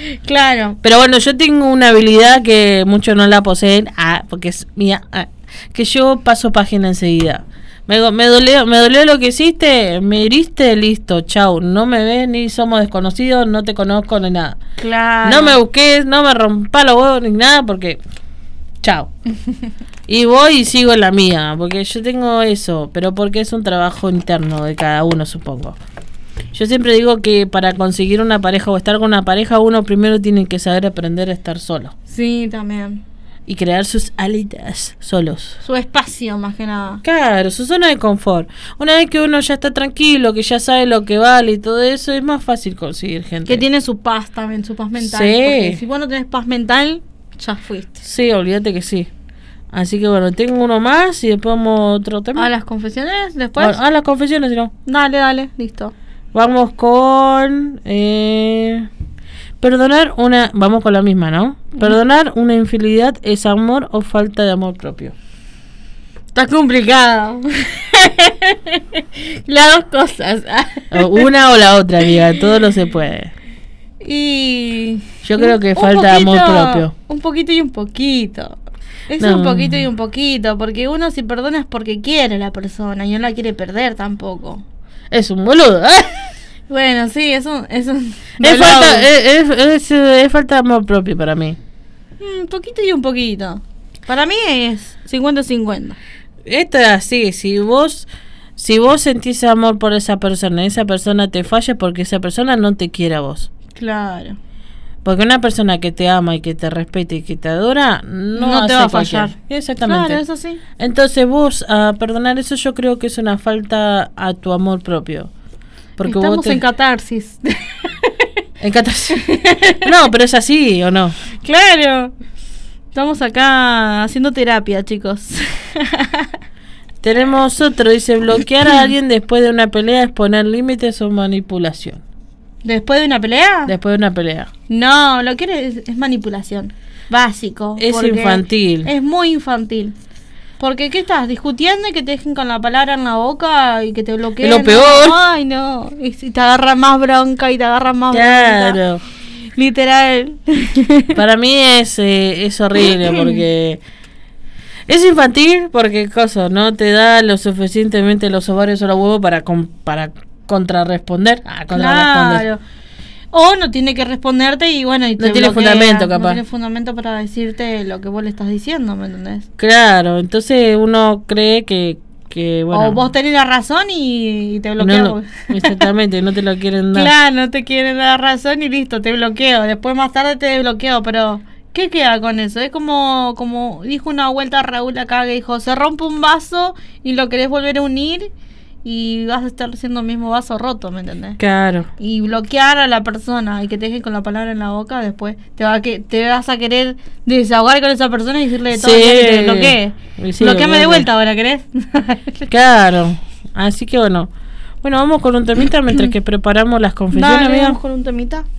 Claro. Pero bueno, yo tengo una habilidad que muchos no la poseen, porque es mía, que yo paso página enseguida. Me dolió lo que hiciste, me heriste, listo, chau. No me ves ni somos desconocidos, no te conozco ni nada. Claro. No me busques, no me rompa los huevos ni nada porque chau. Y voy y sigo en la mía, porque yo tengo eso, pero porque es un trabajo interno de cada uno, supongo. Yo siempre digo que para conseguir una pareja o estar con una pareja, uno primero tiene que saber aprender a estar solo. Sí, también. Y crear sus alitas solos. Su espacio, más que nada. Claro, su zona de confort. Una vez que uno ya está tranquilo, que ya sabe lo que vale y todo eso, es más fácil conseguir gente. Que tiene su paz también, su paz mental. Sí. Porque si vos no tenés paz mental, ya fuiste. Sí, olvídate que sí. Así que bueno, tengo uno más y después vamos a otro tema. ¿A las confesiones después? A las confesiones, no. Dale, listo. Vamos con... perdonar una... Vamos con la misma, ¿no? Perdonar una infidelidad es amor o falta de amor propio. Está complicado. Las dos cosas. Una o la otra, amiga. Todo no se puede. Y... Yo creo que falta de amor propio. Un poquito y un poquito. Es No. un poquito y un poquito. Porque uno si perdona es porque quiere a la persona y no la quiere perder tampoco. Es un boludo, ¿eh? Bueno, sí, es un Es falta de amor propio para mí. un poquito y un poquito. Para mí es 50-50. Esto es así, si vos sentís amor por esa persona te falla porque esa persona no te quiere a vos. Claro. Porque una persona que te ama y que te respeta y que te adora no te va a fallar. Exactamente. Claro, eso sí. Entonces vos a perdonar eso yo creo que es una falta a tu amor propio. Porque Estamos en catarsis. En catarsis. No, pero es así, ¿o no? Claro. Estamos acá haciendo terapia, chicos. Tenemos otro, dice, bloquear a alguien después de una pelea es poner límites o manipulación. ¿Después de una pelea? Después de una pelea. No, lo que es manipulación. Básico. Es porque infantil. Es muy infantil. Porque, ¿qué estás? Discutiendo y que te dejen con la palabra en la boca y que te bloqueen. Es lo peor. Ay, no. Y si te agarra más bronca y te agarra más bronca. Claro. Literal. Para mí es horrible porque es infantil porque cosa no te da lo suficientemente los ovarios o los huevos para contrarresponder. Claro. O no tiene que responderte y bueno, y te no tiene bloquea. fundamento, capaz. No tiene fundamento para decirte lo que vos le estás diciendo, ¿me entendés? Claro, entonces uno cree que bueno. O vos tenés la razón y te bloqueo. No, exactamente, no te lo quieren dar. Claro, no te quieren dar razón y listo, te bloqueo. Después más tarde te bloqueo, pero ¿qué queda con eso? Es como dijo una vuelta Raúl acá que dijo, se rompe un vaso y lo querés volver a unir y vas a estar siendo el mismo vaso roto, ¿me entendés? Claro. Y bloquear a la persona y que te dejen con la palabra en la boca, después te vas a querer desahogar con esa persona y decirle de todo Sí. que te bloquee. Sí, Bloqueame de vuelta ahora, ¿querés? Claro. Así que bueno, vamos con un temita mientras que preparamos las confesiones, Dale, amiga. vamos con un temita.